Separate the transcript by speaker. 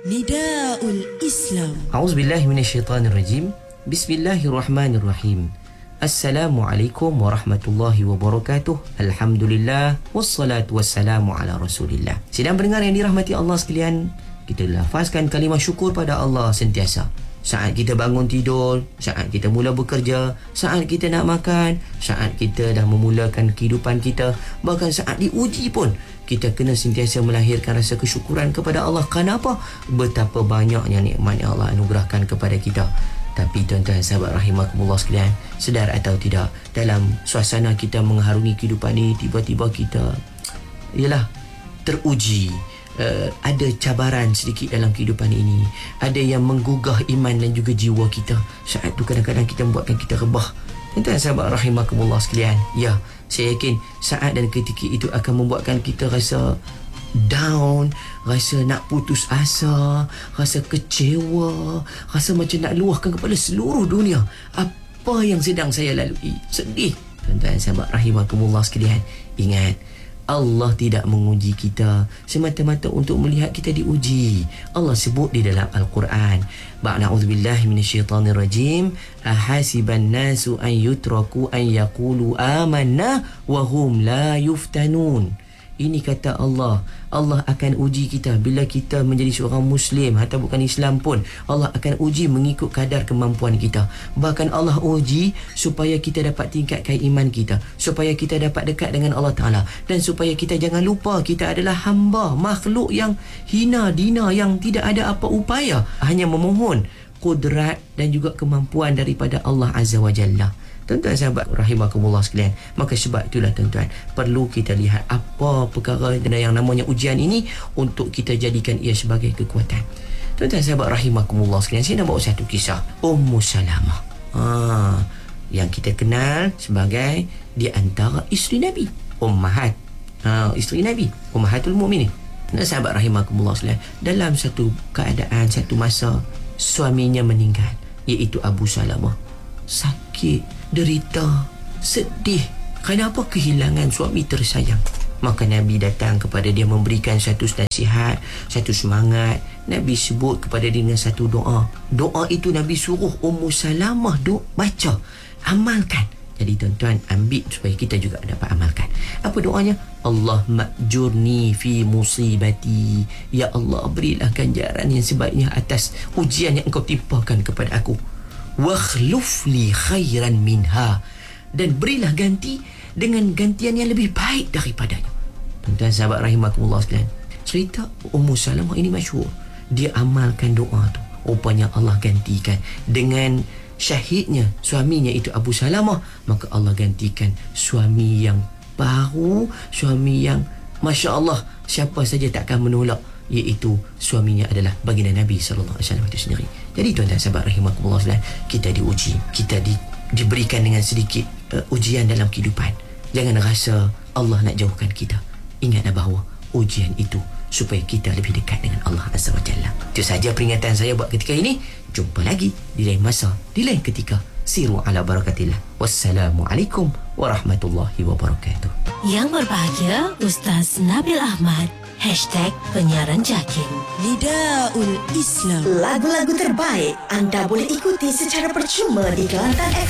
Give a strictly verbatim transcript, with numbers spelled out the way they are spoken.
Speaker 1: Nidaul Islam.
Speaker 2: A'udzubillahi minasyaitonirrajim. Bismillahirrahmanirrahim. Assalamualaikum warahmatullahi wabarakatuh. Alhamdulillah wassalatu wassalamu ala Rasulillah. Sidang pendengar yang dirahmati Allah sekalian, kita lafazkan kalimah syukur pada Allah sentiasa. Saat kita bangun tidur, saat kita mula bekerja, saat kita nak makan, saat kita dah memulakan kehidupan kita, bahkan saat diuji pun, kita kena sentiasa melahirkan rasa kesyukuran kepada Allah. Kenapa? Betapa banyaknya nikmat yang Allah anugerahkan kepada kita. Tapi tuan-tuan sahabat rahimakumullah sekalian, sedar atau tidak, dalam suasana kita mengharungi kehidupan ini, tiba-tiba kita ialah teruji. Uh, ada cabaran sedikit dalam kehidupan ini, ada yang menggugah iman dan juga jiwa kita. Saat itu kadang-kadang kita membuatkan kita rebah. Tuan-tuan sahabat rahimakumullah sekalian, ya, saya yakin saat dan ketika itu akan membuatkan kita rasa down, rasa nak putus asa, rasa kecewa, rasa macam nak luahkan kepada seluruh dunia apa yang sedang saya lalui. Sedih. Tuan-tuan sahabat rahimakumullah sekalian, ingat, Allah tidak menguji kita semata-mata untuk melihat kita diuji. Allah sebut di dalam Al-Quran, ba'na'udzubillahi minasyaitanirrajim, ahasiban nasu an yutraku an yaqulu amanna wa hum la yuftanun. Ini kata Allah, Allah akan uji kita bila kita menjadi seorang Muslim atau bukan Islam pun. Allah akan uji mengikut kadar kemampuan kita. Bahkan Allah uji supaya kita dapat tingkatkan iman kita, supaya kita dapat dekat dengan Allah Ta'ala, dan supaya kita jangan lupa kita adalah hamba, makhluk yang hina dina, yang tidak ada apa upaya, hanya memohon kudrat dan juga kemampuan daripada Allah Azza wa Jalla. Tuan-tuan sahabat rahimakumullah sekalian, maka sebab itulah tuan-tuan, perlu kita lihat apa perkara yang namanya ujian ini untuk kita jadikan ia sebagai kekuatan. Tuan-tuan sahabat rahimakumullah sekalian, saya nak bawa satu kisah Ummu Salamah, ha, yang kita kenal sebagai di antara isteri Nabi, Ummahat, ha, isteri Nabi, Ummahatul Mukminin. Tuan-tuan sahabat rahimakumullah sekalian, dalam satu keadaan, satu masa, suaminya meninggal, iaitu Abu Salamah. Sakit, derita, sedih. Kenapa? Kehilangan suami tersayang. Maka Nabi datang kepada dia, memberikan satu nasihat, satu semangat. Nabi sebut kepada dia dengan satu doa. Doa itu Nabi suruh Ummu Salamah doa, baca, amalkan. Jadi tuan-tuan, ambil supaya kita juga dapat amalkan. Apa doanya? Allah ma'jurni fi musibati. Ya Allah, berilah ganjaran yang sebaiknya atas ujian yang engkau timpakan kepada aku. Wakhluf li khairan minha, dan berilah ganti dengan gantian yang lebih baik daripadanya. Tuan-tuan sahabat rahimakumullah sekalian, cerita Ummu Salamah ini masyhur. Dia amalkan doa tu, rupanya Allah gantikan dengan syahidnya suaminya itu Abu Salamah, maka Allah gantikan suami yang baru, suami yang Masya Allah, siapa saja takkan menolak, iaitu suaminya adalah baginda Nabi sallallahu alaihi wasallam itu sendiri. Jadi tuan-tuan sahabat rahimakumullah sekalian, kita diuji, kita di, diberikan dengan sedikit uh, ujian dalam kehidupan. Jangan rasa Allah nak jauhkan kita. Ingatlah bahawa ujian itu supaya kita lebih dekat dengan Allah Azza wa Jalla. Itu saja peringatan saya buat ketika ini. Jumpa lagi di lain masa, di lain ketika. Siru ala barakatillah. Wassalamualaikum warahmatullahi wabarakatuh.
Speaker 1: Yang berbahagia Ustaz Nabil Ahmad. Hashtag penyiaran Jakin. Nidaul Islam.
Speaker 3: Lagu-lagu terbaik anda boleh ikuti secara percuma di Kelantan F M.